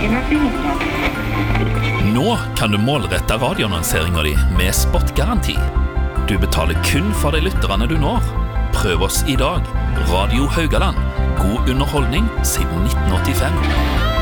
Nå kan du målrette radioannonseringen din med spotgaranti. Du betaler kun for de lytterne du når. Prøv oss i dag. Radio Haugaland. God underholdning siden 1985.